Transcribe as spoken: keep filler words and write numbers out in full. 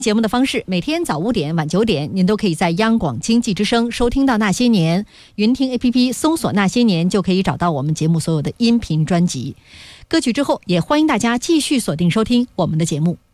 节目的方式，每天早五点晚九点您都可以在央广经济之声收听到那些年，云听 A P P 搜索那些年就可以找到我们节目所有的音频专辑。歌曲之后也欢迎大家继续锁定收听我们的节目。